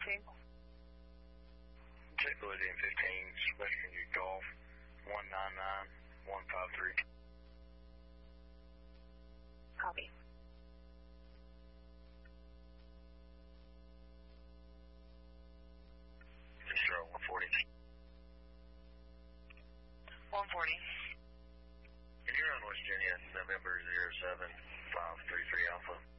Check Louisiana 15, Western U Golf, 199153. Copy. Control 140. 140. You're on West Virginia, November 07533 Alpha.